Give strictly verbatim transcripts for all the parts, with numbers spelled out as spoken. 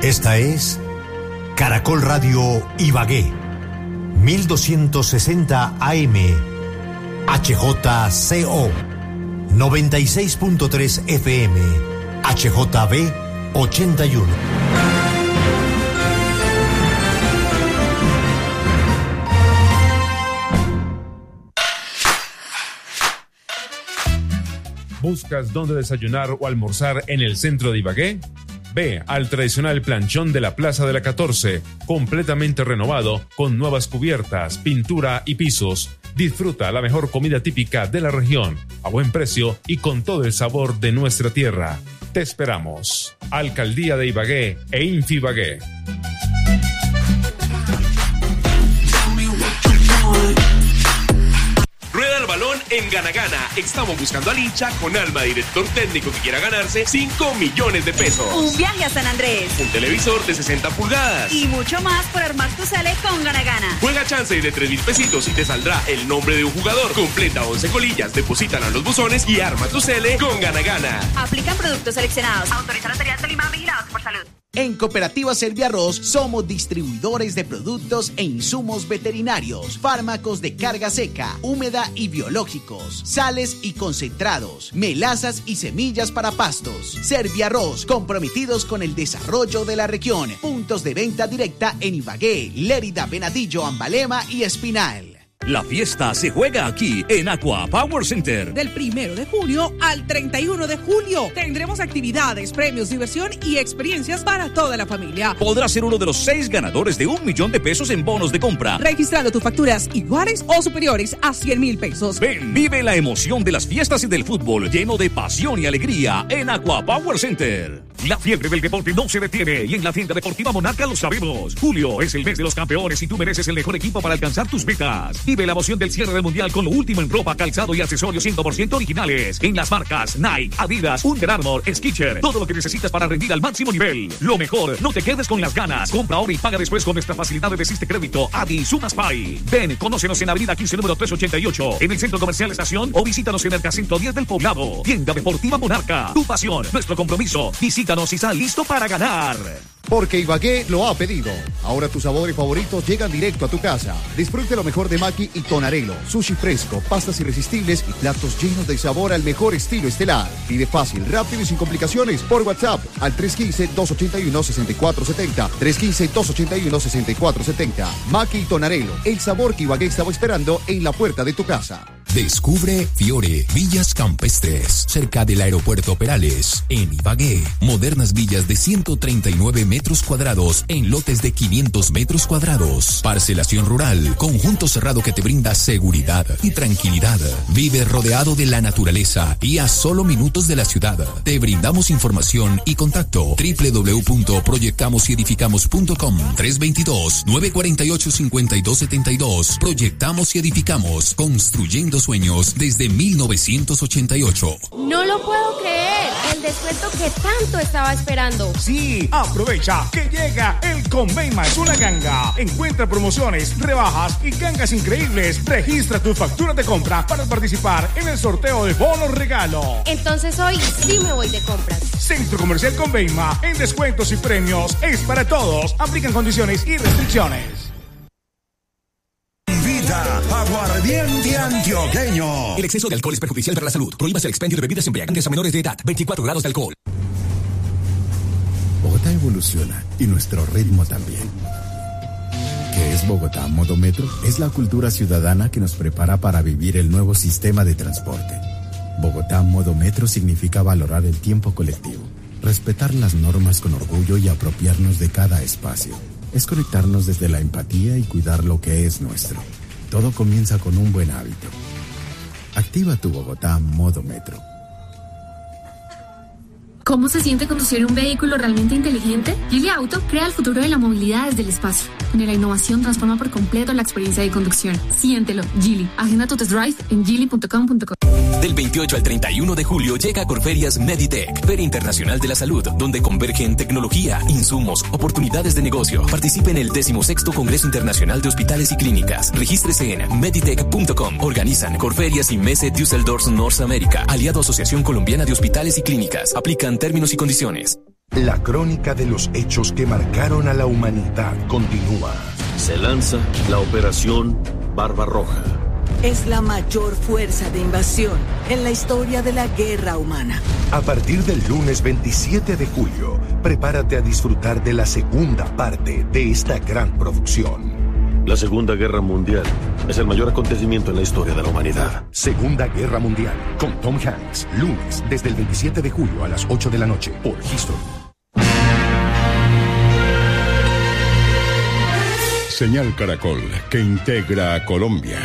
Esta es Caracol Radio Ibagué, mil doscientos sesenta A M, H J C O, noventa y seis punto tres F M, H J B ochenta y uno. ¿Buscas dónde desayunar o almorzar en el centro de Ibagué? Ve al tradicional planchón de la Plaza de la catorce, completamente renovado, con nuevas cubiertas, pintura y pisos. Disfruta la mejor comida típica de la región, a buen precio y con todo el sabor de nuestra tierra. Te esperamos. Alcaldía de Ibagué e Infi Ibagué. Rueda el balón en Gana Gana. Estamos buscando al hincha con alma de director técnico que quiera ganarse cinco millones de pesos. Un viaje a San Andrés. Un televisor de sesenta pulgadas. Y mucho más por armar tu sale con Gana Gana. Juega chance de tres mil pesitos y te saldrá el nombre de un jugador. Completa once colillas, deposítala en los buzones y arma tu cele con Gana Gana. Aplican productos seleccionados. Autoriza Notarial Tolima, vigilados por salud. En Cooperativa Serviarroz somos distribuidores de productos e insumos veterinarios, fármacos de carga seca, húmeda y biológicos, sales y concentrados, melazas y semillas para pastos. Serviarroz, comprometidos con el desarrollo de la región. Puntos de venta directa en Ibagué, Lérida, Venadillo, Ambalema y Espinal. La fiesta se juega aquí en Aqua Power Center. Del primero de junio al treinta y uno de julio tendremos actividades, premios, diversión y experiencias para toda la familia. Podrás ser uno de los seis ganadores de un millón de pesos en bonos de compra, registrando tus facturas iguales o superiores a cien mil pesos. Ven, vive la emoción de las fiestas y del fútbol lleno de pasión y alegría en Aqua Power Center. La fiebre del deporte no se detiene y en la tienda deportiva Monarca lo sabemos. Julio es el mes de los campeones y tú mereces el mejor equipo para alcanzar tus metas. Vive la emoción del cierre del mundial con lo último en ropa, calzado y accesorios cien por ciento originales. En las marcas Nike, Adidas, Under Armour, Skechers. Todo lo que necesitas para rendir al máximo nivel. Lo mejor, no te quedes con las ganas. Compra ahora y paga después con nuestra facilidad de Desiste Crédito. Adi Sumas Pay. Ven, conócenos en Avenida quince, número trescientos ochenta y ocho. En el Centro Comercial Estación o visítanos en Mercacentro diez del Poblado. Tienda Deportiva Monarca. Tu pasión, nuestro compromiso. Visítanos y sal listo para ganar. Porque Ibagué lo ha pedido. Ahora tus sabores favoritos llegan directo a tu casa. Disfrute lo mejor de Maki y Tonarelo. Sushi fresco, pastas irresistibles y platos llenos de sabor al mejor estilo estelar. Pide fácil, rápido y sin complicaciones por WhatsApp al tres uno cinco, dos ocho uno, seis cuatro siete cero. tres uno cinco, dos ocho uno, seis cuatro siete cero. Maki y Tonarelo, el sabor que Ibagué estaba esperando en la puerta de tu casa. Descubre Fiore, Villas Campestres, cerca del aeropuerto Perales, en Ibagué. Modernas villas de ciento treinta y nueve metros cuadrados en lotes de quinientos metros cuadrados. Parcelación rural, conjunto cerrado que te brinda seguridad y tranquilidad. Vive rodeado de la naturaleza y a solo minutos de la ciudad. Te brindamos información y contacto doble u doble u doble u punto proyectamos y edificamos punto com. tres dos dos, nueve cuatro ocho, cinco dos siete dos. Proyectamos y edificamos, construyendo sueños desde mil novecientos ochenta y ocho. No lo puedo creer, el descuento que tanto estaba esperando. Sí, aprovecha que llega el Convenma es una ganga. Encuentra promociones, rebajas y gangas increíbles. Registra tu factura de compra para participar en el sorteo de bonos regalo. Entonces hoy sí me voy de compras. Centro Comercial Convenma, en descuentos y premios es para todos. Aplican condiciones y restricciones. Aguardiente antioqueño. El exceso de alcohol es perjudicial para la salud. Prohíbas el expendio de bebidas embriagantes a menores de edad. veinticuatro grados de alcohol. Bogotá evoluciona y nuestro ritmo también. ¿Qué es Bogotá Modo Metro? Es la cultura ciudadana que nos prepara para vivir el nuevo sistema de transporte. Bogotá Modo Metro significa valorar el tiempo colectivo, respetar las normas con orgullo y apropiarnos de cada espacio. Es conectarnos desde la empatía y cuidar lo que es nuestro. Todo comienza con un buen hábito. Activa tu Bogotá Modo Metro. ¿Cómo se siente conducir un vehículo realmente inteligente? Geely Auto crea el futuro de la movilidad desde el espacio, donde la innovación transforma por completo la experiencia de conducción. Siéntelo, Geely. Agenda tu test drive en geely punto com punto co. Del veintiocho al treinta y uno de julio llega a Corferias Meditech, Feria Internacional de la Salud, donde convergen tecnología, insumos, oportunidades de negocio. Participe en el decimosexto Congreso Internacional de Hospitales y Clínicas. Regístrese en meditech punto com. Organizan Corferias y Messe Düsseldorf North America, aliado a Asociación Colombiana de Hospitales y Clínicas. Aplican términos y condiciones. La crónica de los hechos que marcaron a la humanidad continúa. Se lanza la Operación Barbarroja. Es la mayor fuerza de invasión en la historia de la guerra humana. A partir del lunes veintisiete de julio, prepárate a disfrutar de la segunda parte de esta gran producción. La Segunda Guerra Mundial es el mayor acontecimiento en la historia de la humanidad. Segunda Guerra Mundial, con Tom Hanks, lunes desde el veintisiete de julio a las ocho de la noche, por History. Señal Caracol, que integra a Colombia.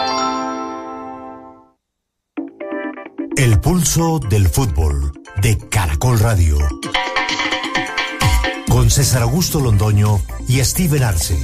El pulso del fútbol de Caracol Radio. Con César Augusto Londoño y Steven Arce.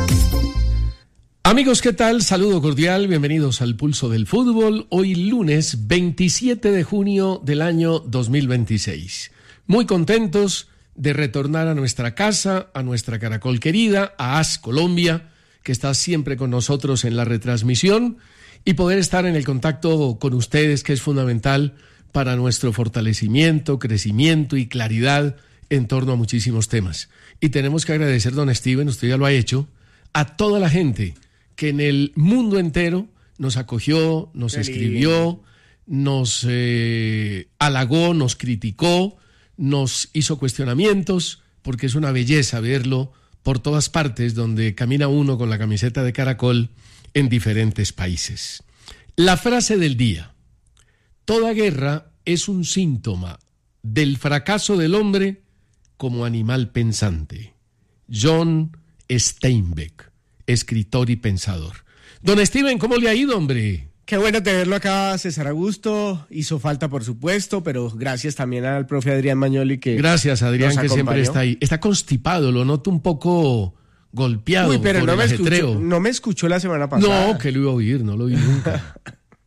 Amigos, ¿qué tal? Saludo cordial, bienvenidos al Pulso del Fútbol, hoy lunes veintisiete de junio del año dos mil veintiséis. Muy contentos de retornar a nuestra casa, a nuestra Caracol querida, a AS Colombia, que está siempre con nosotros en la retransmisión, y poder estar en el contacto con ustedes, que es fundamental para nuestro fortalecimiento, crecimiento y claridad en torno a muchísimos temas. Y tenemos que agradecer, don Steven, usted ya lo ha hecho, a toda la gente que en el mundo entero nos acogió, nos escribió, nos eh, halagó, nos criticó, nos hizo cuestionamientos, porque es una belleza verlo por todas partes donde camina uno con la camiseta de Caracol en diferentes países. La frase del día: toda guerra es un síntoma del fracaso del hombre como animal pensante. John Steinbeck, escritor y pensador. Don Steven, ¿cómo le ha ido, hombre? Qué bueno tenerlo acá, César Augusto. Hizo falta, por supuesto, pero gracias también al profe Adrián Magnoli, que Gracias, Adrián, nos que siempre acompañó. está ahí. Está constipado, lo noto un poco golpeado. Uy, pero por no el me, ajetreo. escuchó, no me escuchó la semana pasada. No, que lo iba a oír, no lo oí nunca.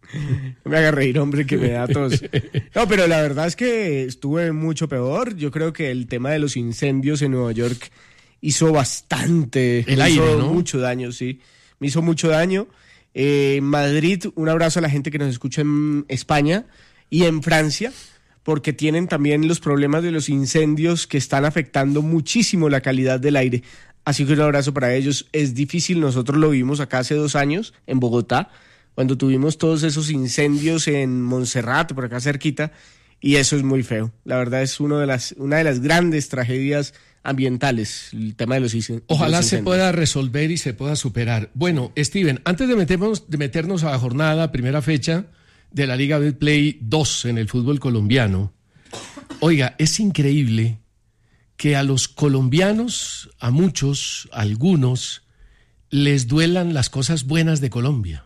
No me haga reír, hombre, que me da tos. No, pero la verdad es que estuve mucho peor. Yo creo que el tema de los incendios en Nueva York hizo bastante, El me aire, hizo ¿no? mucho daño, sí. Me hizo mucho daño. Eh, en Madrid, un abrazo a la gente que nos escucha en España y en Francia, porque tienen también los problemas de los incendios que están afectando muchísimo la calidad del aire. Así que un abrazo para ellos. Es difícil, nosotros lo vimos acá hace dos años en Bogotá, cuando tuvimos todos esos incendios en Montserrat, por acá cerquita, y eso es muy feo. La verdad es uno de las, una de las grandes tragedias ambientales, el tema de los incendios. Ojalá se pueda resolver y se pueda superar. Bueno, Steven, antes de meternos, de meternos a la jornada, primera fecha de la Liga Betplay dos en el fútbol colombiano, oiga, es increíble que a los colombianos, a muchos, a algunos, les duelan las cosas buenas de Colombia,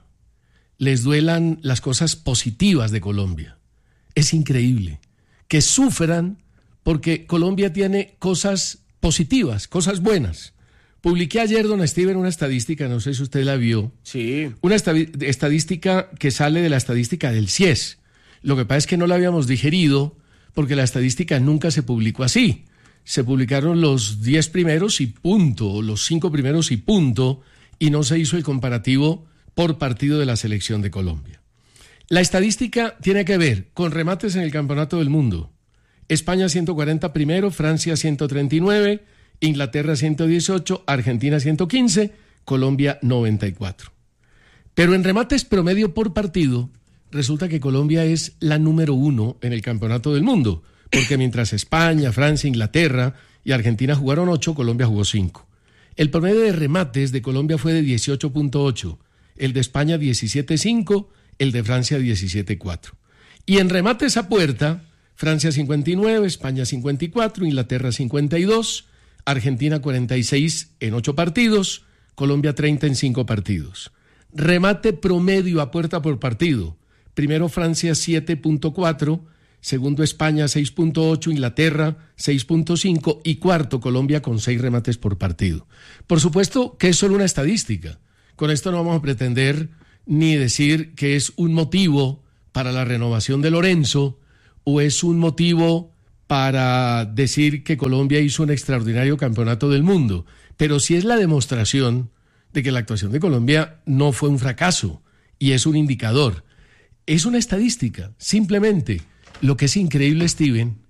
les duelan las cosas positivas de Colombia. Es increíble que sufran porque Colombia tiene cosas positivas, cosas buenas. Publiqué ayer, don Steven, una estadística, no sé si usted la vio. Sí. Una estad- estadística que sale de la estadística del C I E S. Lo que pasa es que no la habíamos digerido porque la estadística nunca se publicó así. Se publicaron los diez primeros y punto, los cinco primeros y punto, y no se hizo el comparativo por partido de la selección de Colombia. La estadística tiene que ver con remates en el Campeonato del Mundo. España ciento cuarenta primero, Francia ciento treinta y nueve, Inglaterra ciento dieciocho, Argentina ciento quince, Colombia noventa y cuatro. Pero en remates promedio por partido, resulta que Colombia es la número uno en el Campeonato del Mundo, porque mientras España, Francia, Inglaterra y Argentina jugaron ocho, Colombia jugó cinco. El promedio de remates de Colombia fue de dieciocho punto ocho, el de España diecisiete punto cinco, el de Francia diecisiete punto cuatro. Y en remates a puerta, Francia cincuenta y nueve, España cincuenta y cuatro, Inglaterra cincuenta y dos, Argentina cuarenta y seis en ocho partidos, Colombia treinta en cinco partidos. Remate promedio a puerta por partido. Primero Francia siete punto cuatro, segundo España seis punto ocho, Inglaterra seis punto cinco y cuarto Colombia con seis remates por partido. Por supuesto que es solo una estadística. Con esto no vamos a pretender ni decir que es un motivo para la renovación de Lorenzo o es un motivo para decir que Colombia hizo un extraordinario campeonato del mundo, pero sí es la demostración de que la actuación de Colombia no fue un fracaso y es un indicador. Es una estadística, simplemente. Lo que es increíble, Steven,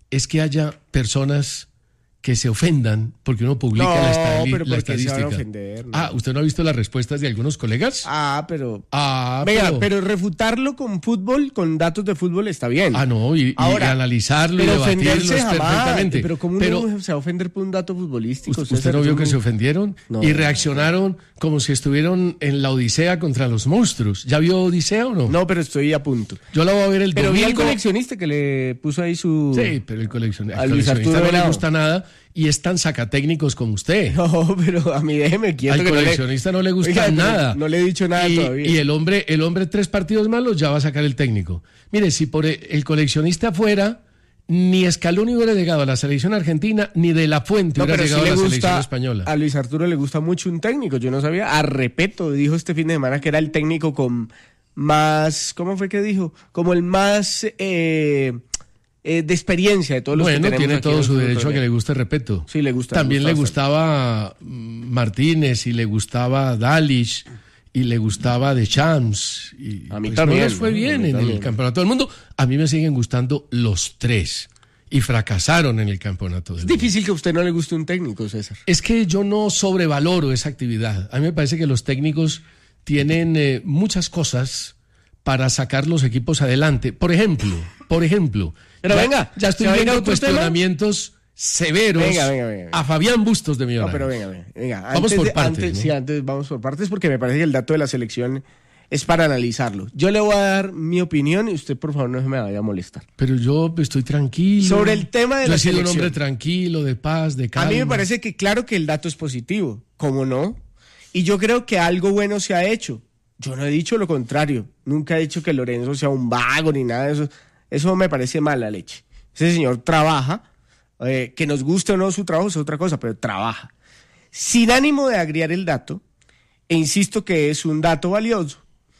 es que haya personas que se ofendan porque uno publica no, la, estadí- pero la ¿por qué se estadística. van a ofender? No. Ah, ¿usted no ha visto las respuestas de algunos colegas? Ah, pero... Ah, Venga, pero... pero refutarlo con fútbol, con datos de fútbol está bien. Ah, no, y, y Ahora, analizarlo y pero debatirlos ofenderse jamás. perfectamente. Pero ¿cómo Pero- uno se va a ofender por un dato futbolístico? ¿Usted, usted no vio que se ofendieron? No. Y reaccionaron como si estuvieron en la Odisea contra los monstruos. ¿Ya vio Odisea o no? No, pero estoy a punto. Yo la voy a ver el Pero vi domingo. al coleccionista que le puso ahí su... Sí, pero el coleccionista, A el Luis coleccionista Arturo no le Venado. gusta nada y es tan sacatécnicos como usted. No, pero a mí déjeme quieto. Al que coleccionista no le, gusta Oiga, pero nada. No le he dicho nada y, todavía. y el hombre, el hombre tres partidos malos ya va a sacar el técnico. Mire, si por el, el coleccionista fuera, ni Scaloni hubiera llegado a la selección argentina, ni De La Fuente No, hubiera pero sí llegado le a la gusta, selección española. a Luis Arturo le gusta mucho un técnico. Yo no sabía. A Repeto dijo este fin de semana que era el técnico con más... ¿Cómo fue que dijo? Como el más... Eh, eh, de experiencia de todos los Bueno, que tenemos tiene aquí todo en su el derecho fútbol a que le guste Repeto. Sí, le gusta. También le gusta gustaba mm, Martínez y le gustaba Dalic y le gustaba Deschamps. Y, A mí pues, también, no les fue ¿no? bien A mí en también. el Campeonato del Mundo. A mí me siguen gustando los tres y fracasaron en el Campeonato del Es Mundo. difícil que a usted no le guste un técnico, César. Es que yo no sobrevaloro esa actividad. A mí me parece que los técnicos tienen eh, muchas cosas para sacar los equipos adelante. Por ejemplo, por ejemplo, Pero ya, venga, ya estoy ¿se va a ir a viendo otro tema? cuestionamientos severos Venga, venga, venga, venga. a Fabián Bustos de No, Millonarios. pero venga, venga. venga. Vamos Antes por de- partes, antes- ¿no? Sí, antes vamos por partes porque me parece que el dato de la selección es para analizarlo. Yo le voy a dar mi opinión y usted, por favor, no se me vaya a molestar. Pero yo estoy tranquilo. Sobre el tema de yo la he sido selección. un hombre tranquilo, de paz, de calma. A mí me parece que claro que el dato es positivo, ¿cómo no? Y yo creo que algo bueno se ha hecho. Yo no he dicho lo contrario. Nunca he dicho que Lorenzo sea un vago ni nada de eso. Eso me parece mala leche. Ese señor trabaja, eh, que nos guste o no su trabajo es otra cosa, pero trabaja. Sin ánimo de agriar el dato, e insisto que es un dato valioso,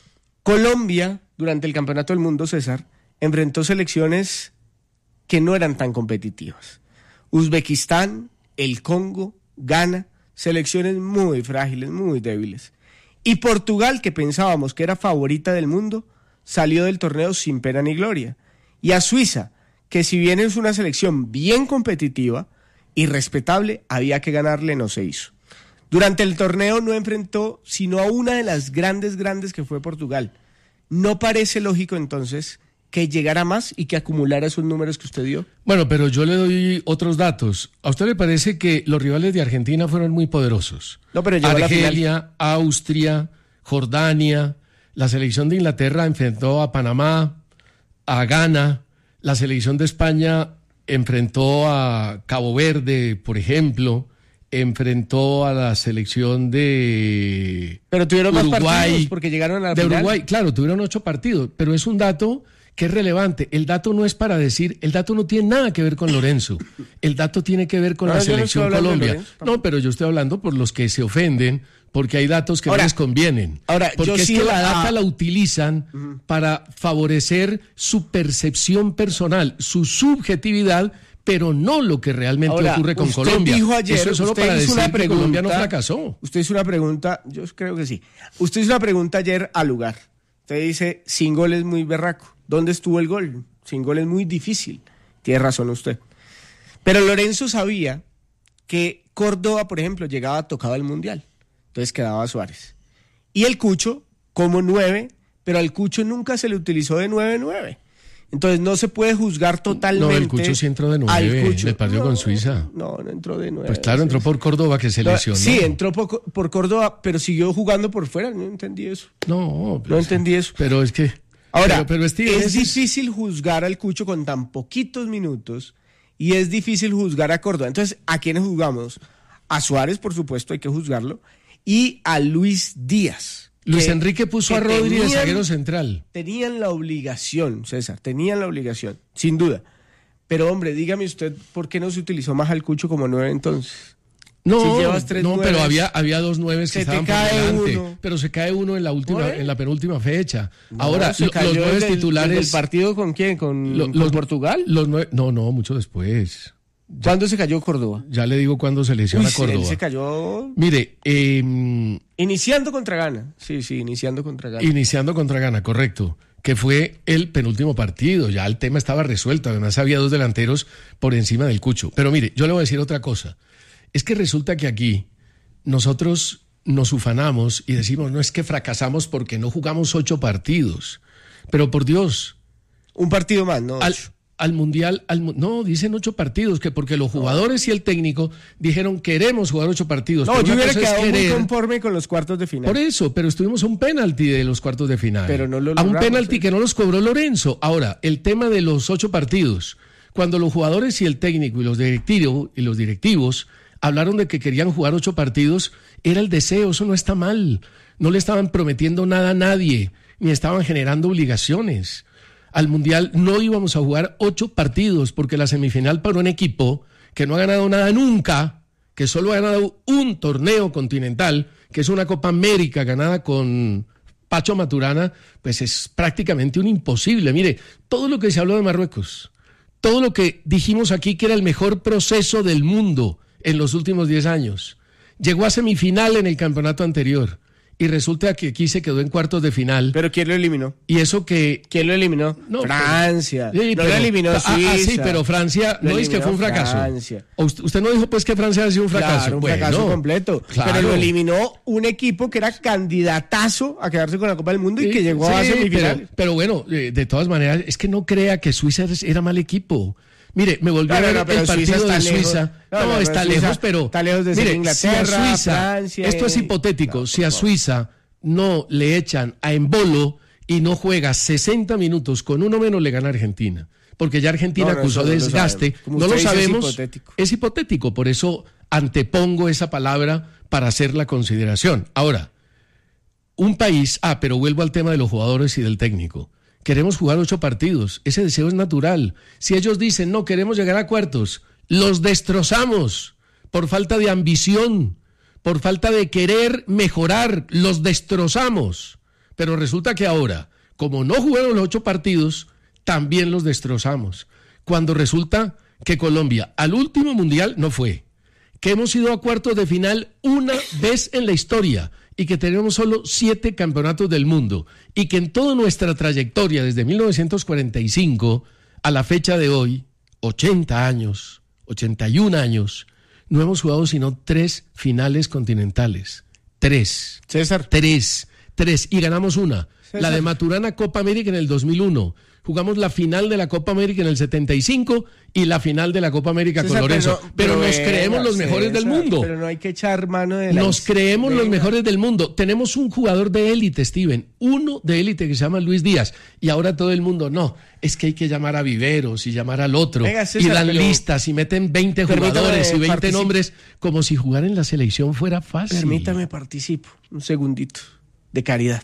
Colombia, durante el Campeonato del Mundo, César, enfrentó selecciones que no eran tan competitivas. Uzbekistán, el Congo, Ghana, selecciones muy frágiles, muy débiles. Y Portugal, que pensábamos que era favorita del mundo, salió del torneo sin pena ni gloria. Y a Suiza, que si bien es una selección bien competitiva y respetable, había que ganarle, no se hizo. Durante el torneo no enfrentó sino a una de las grandes, grandes que fue Portugal. ¿No parece lógico entonces que llegara más y que acumulara esos números que usted dio? Bueno, pero yo le doy otros datos. ¿A usted le parece que los rivales de Argentina fueron muy poderosos? No, pero llegó a la Argelia, Austria, Jordania, la selección de Inglaterra enfrentó a Panamá, a Ghana, la selección de España enfrentó a Cabo Verde, por ejemplo, enfrentó a la selección de Pero tuvieron más Uruguay, partidos porque llegaron a la de final. Uruguay, claro, tuvieron ocho partidos, pero es un dato que es relevante. El dato no es para decir, el dato no tiene nada que ver con Lorenzo. El dato tiene que ver con No, la yo no estoy selección hablando de Colombia. Lorenzo, No, pero yo estoy hablando por los que se ofenden, porque hay datos que Ahora- no les convienen. ahora, porque yo es sí que la- la data ah. la utilizan para favorecer su percepción personal, su subjetividad, pero no lo que realmente Ahora, ocurre con usted Colombia. dijo ayer, Eso es solo usted para hizo decir una que pregunta, Colombia no fracasó. Usted hizo una pregunta, yo creo que sí. Usted hizo una pregunta ayer al lugar. Usted dice, sin gol es muy berraco. ¿Dónde estuvo el gol? Sin gol es muy difícil. Tiene razón usted. Pero Lorenzo sabía que Córdoba, por ejemplo, llegaba tocado al Mundial. Entonces quedaba Suárez. Y el Cucho como nueve, pero al Cucho nunca se le utilizó de nueve nueve. Entonces no se puede juzgar totalmente. No, el Cucho sí entró de al nueve, Cucho. le partió No, con Suiza. No, no entró de nueve. Pues claro, entró por Córdoba que se No, lesionó. Sí, entró por, por Córdoba, pero siguió jugando por fuera. No entendí eso. No, No entendí eso. Pero es que... Ahora, pero, pero Steven, es ese difícil juzgar al Cucho con tan poquitos minutos y es difícil juzgar a Córdoba. Entonces, ¿a quiénes juzgamos? A Suárez, por supuesto, hay que juzgarlo, y a Luis Díaz. Luis que- Enrique puso que a Rodri de tenían- zaguero central. Tenían la obligación, César, tenían la obligación, sin duda. Pero, hombre, dígame usted, ¿por qué no se utilizó más al Cucho como nueve entonces? No, Si llevas tres no, nueves, pero había, había dos nueves que se te estaban por cae delante, uno. pero se cae uno en la última, ¿Por qué? en la penúltima fecha. No, Ahora, se lo- cayó los nueve desde el- titulares. desde el partido con quién? ¿Con, lo- con los- Portugal? Los nueve, no, no, mucho después. ¿Cuándo se cayó Córdoba? Ya le digo cuándo se lesiona Uy, sí, Córdoba. él se cayó Mire, eh, iniciando contra Ghana. Sí, sí, iniciando contra Ghana. iniciando contra Ghana, correcto. que fue el penúltimo partido. Ya el tema estaba resuelto, además había dos delanteros por encima del Cucho. Pero mire, yo le voy a decir otra cosa. Es que resulta que aquí nosotros nos ufanamos y decimos, no, es que fracasamos porque no jugamos ocho partidos. Pero por Dios. Un partido más, ¿no? Al, al Mundial, al, no, dicen ocho partidos, que porque los jugadores y el técnico dijeron, queremos jugar ocho partidos. No, yo hubiera quedado muy conforme con los cuartos de final. Por eso, pero estuvimos a un penalti de los cuartos de final. Pero no lo a un logramos, penalti ¿sí? que no los cobró Lorenzo. Ahora, el tema de los ocho partidos, cuando los jugadores y el técnico y los directivos, y los directivos hablaron de que querían jugar ocho partidos, era el deseo, eso no está mal. No le estaban prometiendo nada a nadie, ni estaban generando obligaciones. Al Mundial no íbamos a jugar ocho partidos, porque la semifinal para un equipo que no ha ganado nada nunca, que solo ha ganado un torneo continental, que es una Copa América ganada con Pacho Maturana, pues es prácticamente un imposible. Mire, todo lo que se habló de Marruecos, todo lo que dijimos aquí que era el mejor proceso del mundo en los últimos diez años, llegó a semifinal en el campeonato anterior. Y resulta que aquí se quedó en cuartos de final. ¿Pero quién lo eliminó? Y eso que... ¿Quién lo eliminó? No, Francia. Pero, sí, no pero, lo eliminó Suiza. Ah, sí, pero Francia lo no es que fue un fracaso. Francia. Usted, usted no dijo pues que Francia ha sido un fracaso. Claro, un bueno, fracaso completo. Claro. Pero lo eliminó un equipo que era candidatazo a quedarse con la Copa del Mundo y sí, que llegó sí, a semifinal. Pero, pero bueno, de, de todas maneras, es que no crea que Suiza era mal equipo. Mire, me volvió no, no, a ver no, el partido Suiza de lejos. Suiza. No, No, no, está Suiza lejos, pero... Está lejos de ser mire, Inglaterra, si a Suiza, Francia... esto es hipotético, no, si a Suiza no le echan a Embolo y no juega sesenta minutos con uno menos, le gana a Argentina. Porque ya Argentina no, no, acusó no desgaste. Lo no lo dice, sabemos. es hipotético. Es hipotético, por eso antepongo esa palabra para hacer la consideración. Ahora, un país... Ah, pero vuelvo al tema de los jugadores y del técnico. Queremos jugar ocho partidos. Ese deseo es natural. Si ellos dicen, no, queremos llegar a cuartos, los destrozamos por falta de ambición, por falta de querer mejorar, los destrozamos. Pero resulta que ahora, como no jugaron los ocho partidos, también los destrozamos. Cuando resulta que Colombia al último mundial no fue, que hemos ido a cuartos de final una vez en la historia y que tenemos solo siete campeonatos del mundo y que en toda nuestra trayectoria desde mil novecientos cuarenta y cinco a la fecha de hoy, ochenta años, ochenta y un años, no hemos jugado sino tres finales continentales. Tres. César. Tres. Tres. Y ganamos una. César. La de Maturana Copa América en el dos mil uno. Jugamos la final de la Copa América en el setenta y cinco y la final de la Copa América César, con Lorenzo. Pero, pero, pero nos venga, creemos los mejores César, del mundo. Pero no hay que echar mano de la... Nos creemos venga. los mejores del mundo. Tenemos un jugador de élite, Steven. Uno de élite que se llama Luis Díaz. Y ahora todo el mundo, no, es que hay que llamar a Viveros y llamar al otro. Venga, César, y dan pero... listas y meten veinte jugadores y veinte nombres como si jugar en la selección fuera fácil. Permítame participo un segundito de caridad.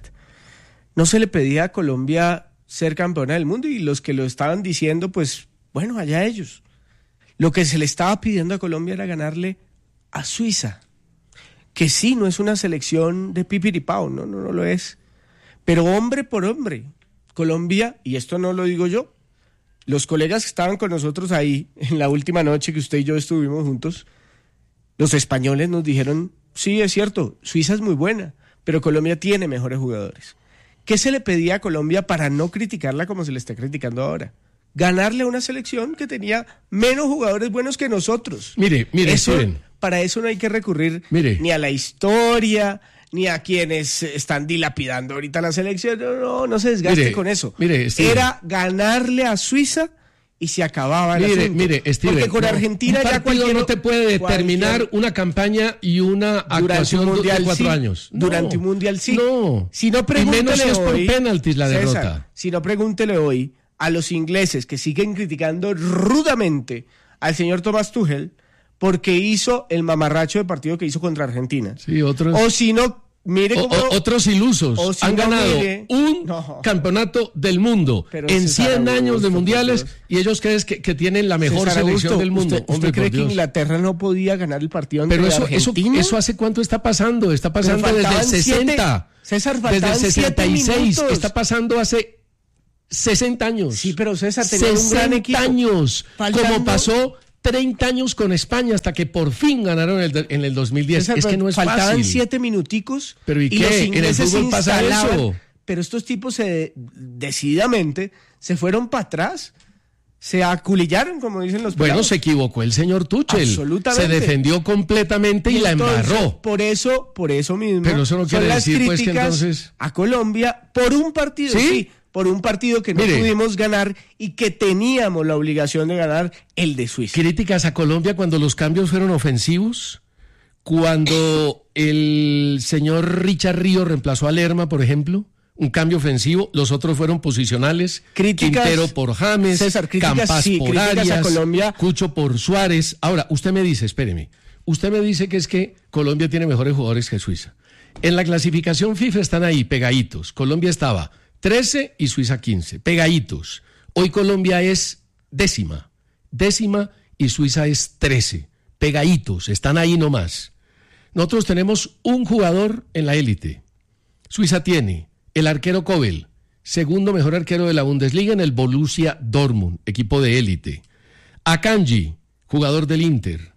No se le pedía a Colombia ser campeona del mundo y los que lo estaban diciendo, pues, bueno, allá ellos. Lo que se le estaba pidiendo a Colombia era ganarle a Suiza, que sí, no es una selección de pipiripao, no, no, no lo es. Pero hombre por hombre, Colombia, y esto no lo digo yo, los colegas que estaban con nosotros ahí en la última noche que usted y yo estuvimos juntos, los españoles nos dijeron, sí, es cierto, Suiza es muy buena, pero Colombia tiene mejores jugadores. ¿Qué se le pedía a Colombia para no criticarla como se le está criticando ahora? Ganarle a una selección que tenía menos jugadores buenos que nosotros. Mire, mire, eso, Steven. Para eso no hay que recurrir mire. ni a la historia, ni a quienes están dilapidando ahorita la selección. No, no, no se desgaste mire, con eso. Mire, Era ganarle a Suiza y se acababa el mire, asunto. Mire, Steven, porque con no, Argentina un ya partido cualquier, no te puede determinar cualquier, una campaña y una actuación mundial, de cuatro sí, años. No, durante un mundial sí. No. Si no, pregúntele y menos si es por hoy, penaltis la César, derrota. Si no, pregúntele hoy a los ingleses que siguen criticando rudamente al señor Thomas Tuchel porque hizo el mamarracho de partido que hizo contra Argentina. Sí, otros. O si no, mire cómo... O, otros ilusos o si han no, ganado mire, un no. campeonato del mundo Pero en César cien Augusto, años de mundiales por Dios. y ellos creen que, que tienen la mejor César selección Augusto, del mundo. ¿Usted, Hombre, usted cree por que Dios. Inglaterra no podía ganar el partido ante Pero eso, eso, Argentina? eso hace cuánto está pasando? Está pasando desde el sesenta. Siete, César, desde el faltaban sesenta y seis. minutos. Está pasando hace sesenta años. Sí, pero César tenía un gran equipo. sesenta años. Faltando... Como pasó treinta años con España hasta que por fin ganaron el, en el dos mil diez. César, es que no es faltaban fácil. siete minuticos. Pero ¿y, y qué? los ¿En el ingleses fútbol pasa instalaban- eso? pero estos tipos se decididamente se fueron para atrás, se aculillaron, como dicen los Bueno, pelados. se equivocó el señor Tuchel. Absolutamente. Se defendió completamente y, y la entonces, embarró. Por eso, por eso mismo. Pero eso no quiere son las decir pues que críticas entonces a Colombia por un partido, ¿Sí? sí, por un partido que no Mire, pudimos ganar y que teníamos la obligación de ganar, el de Suiza. Críticas a Colombia cuando los cambios fueron ofensivos, cuando el señor Richard Ríos reemplazó a Lerma, por ejemplo. Un cambio ofensivo, los otros fueron posicionales. Críticas, Quintero por James, César, críticas, Campas sí, por críticas Arias, a Colombia. Cucho por Suárez. Ahora, usted me dice, espéreme, usted me dice que es que Colombia tiene mejores jugadores que Suiza. En la clasificación FIFA están ahí, pegaditos. Colombia estaba trece y Suiza quince, pegaditos. Hoy Colombia es décima, décima y Suiza es trece, pegaditos, están ahí nomás. Nosotros tenemos un jugador en la élite. Suiza tiene el arquero Kobel, segundo mejor arquero de la Bundesliga en el Borussia Dortmund, equipo de élite. Akanji, jugador del Inter.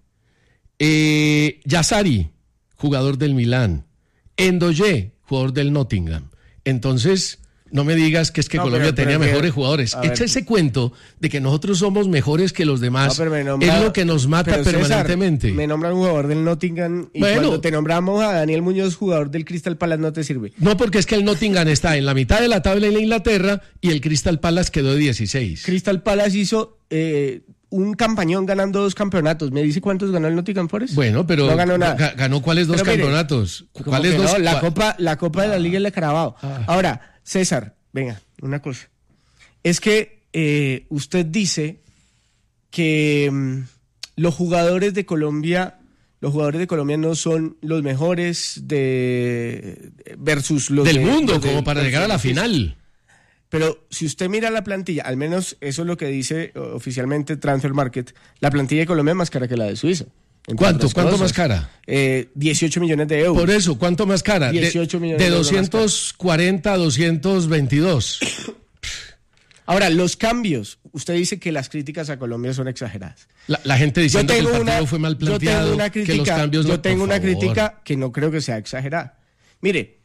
Eh, Yassari, jugador del Milán. Endoye, jugador del Nottingham. Entonces, no me digas que es que no, Colombia pero, pero, tenía pero, mejores jugadores. Echa ese cuento de que nosotros somos mejores que los demás. No, nombra, es lo que nos mata pero permanentemente. César, me nombran un jugador del Nottingham y bueno, cuando te nombramos a Daniel Muñoz, jugador del Crystal Palace, no te sirve. No, porque es que el Nottingham está en la mitad de la tabla en Inglaterra y el Crystal Palace quedó de dieciséis. Crystal Palace hizo eh, un campañón ganando dos campeonatos. ¿Me dice cuántos ganó el Nottingham Forest? Bueno, pero no ganó nada. ¿Ganó cuáles dos pero campeonatos? Mire, ¿Cuáles dos? No, la Copa, la Copa de la Liga y la Carabao. Ah. Ahora, César, venga, una cosa. Es que eh, usted dice que mmm, los jugadores de Colombia, los jugadores de Colombia no son los mejores de versus los del de, mundo, los como de, para llegar a la final. Pero si usted mira la plantilla, al menos eso es lo que dice oficialmente Transfer Market, la plantilla de Colombia es más cara que la de Suiza. ¿Cuánto? ¿Cuánto más cara? Eh, dieciocho millones de euros. Por eso, ¿cuánto más cara? dieciocho millones de, de, de doscientos cuarenta a doscientos veintidós. Ahora, los cambios. Usted dice que las críticas a Colombia son exageradas. La, la gente diciendo que el partido una, fue mal planteado, yo tengo una crítica, que los cambios Yo no, tengo una favor. crítica que no creo que sea exagerada. Mire,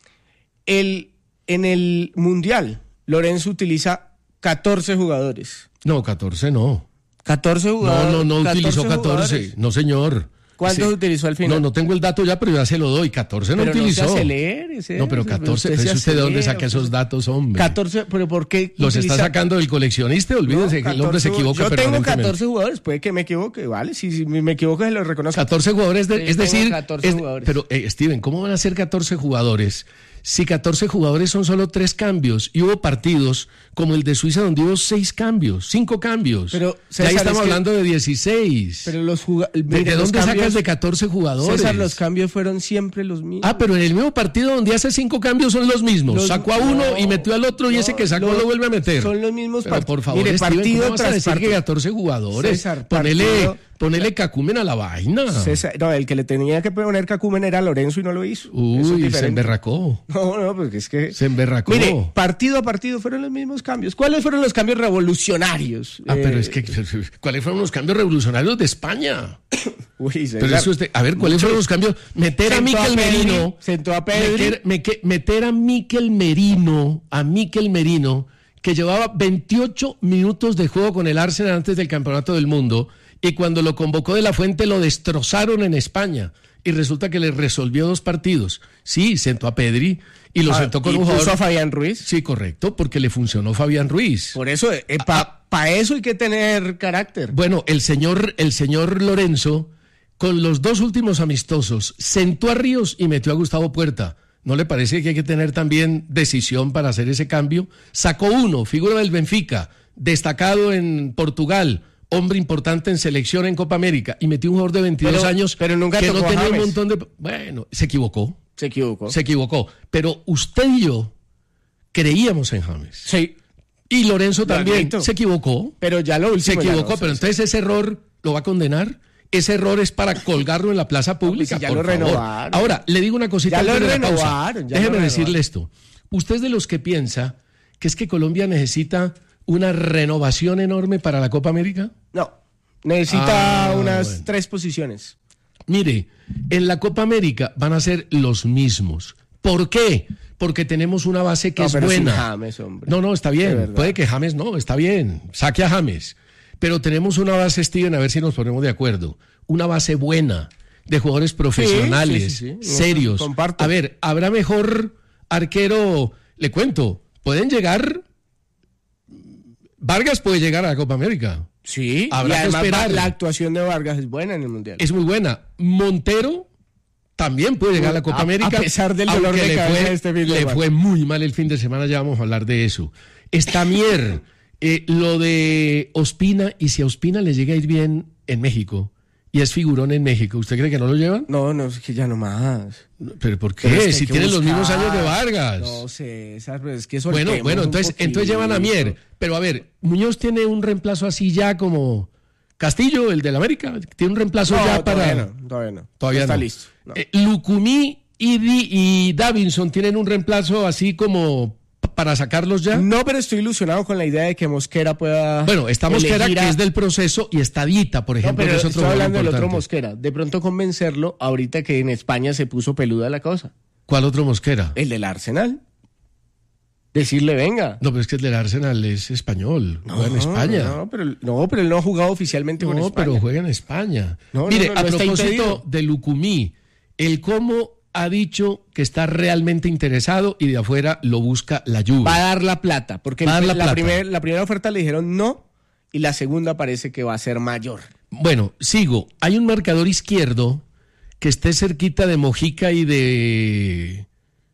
el, en el Mundial, Lorenzo utiliza catorce jugadores. No, catorce no. catorce jugadores. No, no, no utilizó catorce. Jugadores. No, señor. ¿Cuántos sí. utilizó al final? No, no tengo el dato ya, pero ya se lo doy. catorce no pero utilizó. No se acelere, ese, no, pero catorce. Pero usted, usted de dónde saca esos datos, hombre? catorce, pero ¿por qué? ¿Los utiliza? Está sacando del coleccionista? Olvídese no, que el hombre se equivoca yo permanentemente. Yo tengo catorce jugadores, puede que me equivoque, ¿vale? Si, si me equivoco, se lo reconozco. catorce jugadores, de, es decir. catorce es, jugadores. Pero, eh, Steven, ¿cómo van a ser catorce jugadores? Si catorce jugadores son solo tres cambios y hubo partidos como el de Suiza donde hubo seis cambios, cinco cambios. Pero César, ya estamos es hablando que, de dieciséis. Pero los jugadores. ¿De, ¿De dónde cambios, sacas de catorce jugadores? César, los cambios fueron siempre los mismos. Ah, pero en el mismo partido donde hace cinco cambios son los mismos. Los, sacó a uno no, y metió al otro y no, ese que sacó lo, lo vuelve a meter. Son los mismos partidos. Por favor, Mire, Steven, partido ¿cómo vas a decir partido? Que catorce jugadores? César, ponele, partido, ponele cacumen a la vaina. César, no, el que le tenía que poner cacumen era Lorenzo y no lo hizo. Uy, se emberracó. No, no, porque es que se emberracó. Mire, partido a partido fueron los mismos cambios. ¿Cuáles fueron los cambios revolucionarios? Ah, eh, pero es que ¿cuáles fueron los cambios revolucionarios de España? Uy, César, pero eso es de, a ver, ¿cuáles fueron los cambios? Meter a Mikel Merino, sentó a Pedri, meter, me, meter a Mikel Merino, a Mikel Merino, que llevaba veintiocho minutos de juego con el Arsenal antes del Campeonato del Mundo, y cuando lo convocó de la Fuente lo destrozaron en España. Y resulta que le resolvió dos partidos. Sí, sentó a Pedri y lo ah, sentó con ¿y un jugador. ¿Puso a Fabián Ruiz? Sí, correcto, porque le funcionó Fabián Ruiz. Por eso, eh, para pa eso hay que tener carácter. Bueno, el señor, el señor Lorenzo, con los dos últimos amistosos, sentó a Ríos y metió a Gustavo Puerta. ¿No le parece que hay que tener también decisión para hacer ese cambio? Sacó uno, figura del Benfica, destacado en Portugal, hombre importante en selección en Copa América, y metió un jugador de veintidós pero, años pero nunca que no tenía James. un montón de... Bueno, se equivocó. Se equivocó. Se equivocó. Pero usted y yo creíamos en James. Sí. Y Lorenzo también se equivocó. Pero ya lo último. Se equivocó, no, pero entonces ese error lo va a condenar. Ese error es para colgarlo en la plaza pública. No, pues si ya por lo favor. renovaron. Ahora, le digo una cosita. Ya lo de la renovaron. pausa. Ya Déjeme lo decirle esto. Usted es de los que piensa que es que Colombia necesita una renovación enorme para la Copa América. No. Necesita ah, unas bueno. tres posiciones. Mire, en la Copa América van a ser los mismos. ¿Por qué? porque tenemos una base que no, es pero buena. sin James, hombre. No, no, está bien. Puede que James no, está bien. Saque a James. Pero tenemos una base, Steven, a ver si nos ponemos de acuerdo. Una base buena, de jugadores profesionales, sí, sí, sí, sí. serios. Comparto. A ver, habrá mejor arquero, le cuento, pueden llegar... Vargas puede llegar a la Copa América. Sí, habrá y además que esperar. La actuación de Vargas es buena en el Mundial. Es muy buena. Montero también puede llegar a la Copa a, América. A pesar del dolor de le cabeza fue, de este fin de le semana. fue muy mal el fin de semana, ya vamos a hablar de eso. Está Mier, eh, lo de Ospina, y si a Ospina le llega a ir bien en México, y es figurón en México, ¿usted cree que no lo llevan? No, no, es que ya no más. ¿Pero por qué? Pero es que si hay que tienen buscar. los mismos años de Vargas. No sé, es que Bueno, bueno, entonces, entonces llevan a Mier. Pero a ver, Muñoz tiene un reemplazo así ya como Castillo, el del América. Tiene un reemplazo no, ya todavía para... No, todavía no. Todavía no está no. listo. No. Eh, Lucumí y, Di, y Davinson tienen un reemplazo así como para sacarlos ya. No, pero estoy ilusionado con la idea de que Mosquera pueda. Bueno, está Mosquera, a... que es del proceso, y está Dita, por ejemplo, no, pero que es otro estoy hablando del importante. otro Mosquera. De pronto convencerlo ahorita que en España se puso peluda la cosa. ¿Cuál otro Mosquera? El del Arsenal. Decirle, venga. No, pero es que el del Arsenal es español, no, juega en España. No pero, no, pero él no ha jugado oficialmente no, con España. No, pero juega en España. No, Mire, no, no, a no propósito de Lucumí, el cómo ha dicho que está realmente interesado y de afuera lo busca la Juve. Va a dar la plata, porque va a dar la, la, plata. Primer, la primera oferta le dijeron no y la segunda parece que va a ser mayor. Bueno, sigo. Hay un marcador izquierdo que esté cerquita de Mojica y de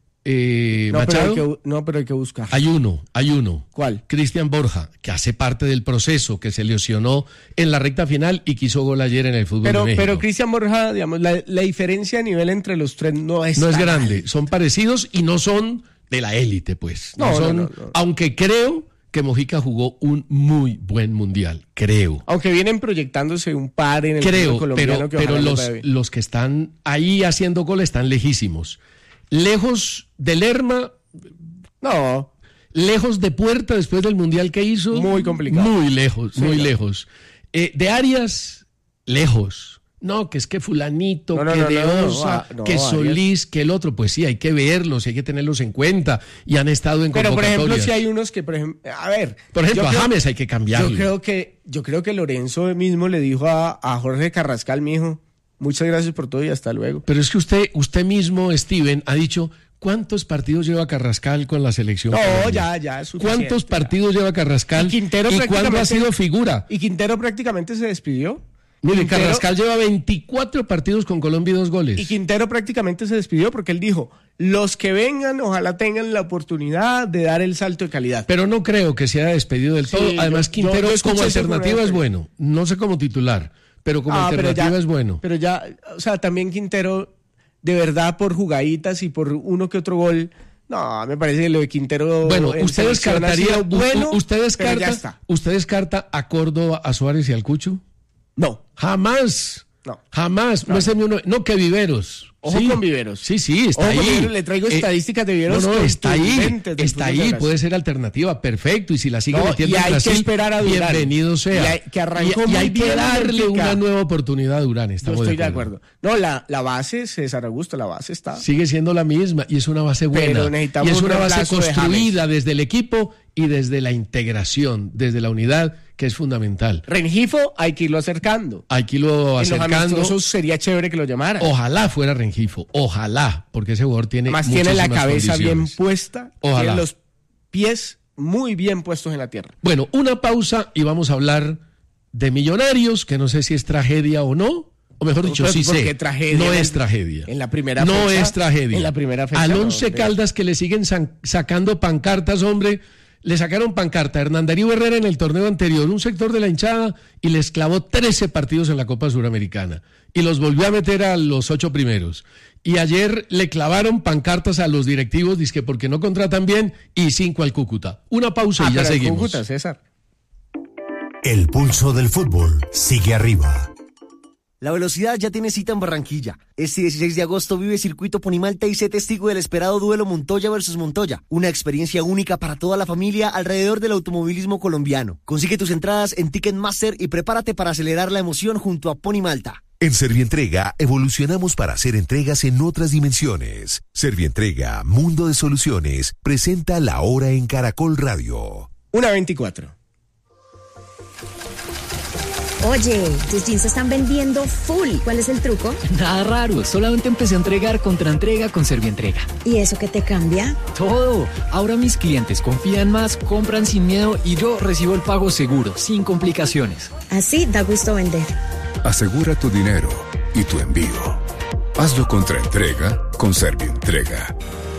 eh, no, Machado. Pero hay que, no, pero hay que buscar. Hay uno, hay uno. ¿Cuál? Cristian Borja, que hace parte del proceso, que se lesionó en la recta final y que hizo gol ayer en el fútbol pero, de México. Pero Cristian Borja, digamos, la, la diferencia a nivel entre los tres no es No es tan grande, mal. Son parecidos y no son de la élite, pues. No, no, son, no, no, no. Aunque creo que Mojica jugó un muy buen mundial, creo. Aunque vienen proyectándose un par en el creo, colombiano pero, que pero los, los que están ahí haciendo gol están lejísimos. Lejos de Lerma, no. Lejos de Puerta después del mundial que hizo. Muy complicado. Muy lejos, sí, muy claro. lejos. Eh, de Arias, lejos. No, que es que fulanito, no, no, que no, de no, Osa, no, no, que Solís, que el otro. Pues sí, hay que verlos, hay que tenerlos en cuenta. Y han estado en Pero, por ejemplo, convocatorias. si hay unos que, por ejemplo, a ver. Por ejemplo, a creo, James hay que cambiarlo. Yo creo que, yo creo que Lorenzo mismo le dijo a, a Jorge Carrascal, mijo, muchas gracias por todo y hasta luego. Pero es que usted, usted mismo, Steven, ha dicho... ¿Cuántos partidos lleva Carrascal con la selección? No, Colombia? ya, ya. Es ¿Cuántos partidos ya. lleva Carrascal? Y Quintero ¿Y cuándo ha sido figura? Y Quintero prácticamente se despidió. Mire, Quintero, Carrascal lleva veinticuatro partidos con Colombia y dos goles. Y Quintero prácticamente se despidió porque él dijo, los que vengan ojalá tengan la oportunidad de dar el salto de calidad. Pero no creo que se haya despedido del sí, todo. Además, yo, Quintero yo, yo como alternativa es bueno. No sé como titular, pero como ah, alternativa pero ya, es bueno. Pero ya, o sea, también Quintero, de verdad, por jugaditas y por uno que otro gol... No, me parece que lo de Quintero. Bueno, usted descartaría. Bueno, usted descarta. ¿Usted descarta a Córdoba, a Suárez y al Cucho? No. Jamás. No. Jamás. No, no, no, no que Viveros. Ojo sí. con Viveros. Sí, sí, está Ojo ahí. Con Viveros, le traigo eh, estadísticas de Viveros. No, no, está ahí. Está ahí, puede ser alternativa, perfecto. Y si la sigue no, metiendo y en hay Brasil, que esperar a Durán. Bienvenido sea. Y hay, que arrancó y, y hay bien que darle Benfica. una nueva oportunidad a Durán. Yo Estamos estoy de acuerdo. de acuerdo. No, la, la base, César Augusto, la base está. Sigue siendo la misma y es una base buena. Pero necesitamos y es una un base construida de desde el equipo y desde la integración, desde la unidad, que es fundamental. Rengifo hay que irlo acercando. Hay que irlo acercando. En los sería chévere que lo llamara. Ojalá fuera Rengifo, ojalá, porque ese jugador tiene más tiene la cabeza bien condiciones. puesta, ojalá. Tiene los pies muy bien puestos en la tierra. Bueno, una pausa y vamos a hablar de Millonarios, que no sé si es tragedia o no. O mejor dicho, no, sí sé, tragedia no en, es tragedia. En la primera no fecha. No es tragedia. En la primera fecha. Al Once no, Caldas que le siguen san- sacando pancartas, hombre. Le sacaron pancarta a Hernán Darío Herrera en el torneo anterior, un sector de la hinchada, y les clavó trece partidos en la Copa Suramericana. Y los volvió a meter a los ocho primeros. Y ayer le clavaron pancartas a los directivos, dizque porque no contratan bien, y cinco al Cúcuta. Una pausa ah, y ya pero seguimos. Cúcuta, César. El pulso del fútbol sigue arriba. La velocidad ya tiene cita en Barranquilla. Este dieciséis de agosto vive Circuito Ponimalta y sé testigo del esperado duelo Montoya versus Montoya. Una experiencia única para toda la familia alrededor del automovilismo colombiano. Consigue tus entradas en Ticketmaster y prepárate para acelerar la emoción junto a Ponimalta. En Servientrega evolucionamos para hacer entregas en otras dimensiones. Servientrega, Mundo de Soluciones, presenta La Hora en Caracol Radio. una veinticuatro. Oye, tus jeans se están vendiendo full. ¿Cuál es el truco? Nada raro, solamente empecé a entregar contra entrega con Servientrega. ¿Y eso qué te cambia? Todo. Ahora mis clientes confían más, compran sin miedo y yo recibo el pago seguro, sin complicaciones. Así da gusto vender. Asegura tu dinero y tu envío. Hazlo contra entrega con Servientrega.